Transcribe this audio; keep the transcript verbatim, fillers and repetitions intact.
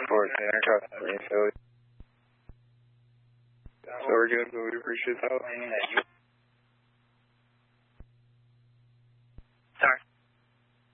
Fort Center, crossing Philly. So we're good, but we appreciate the help.